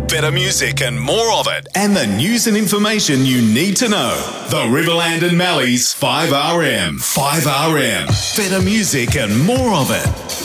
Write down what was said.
better music and more of it, and the news and information you need to know. The Riverland and Mallee's 5RM. 5RM. Better music and more of it.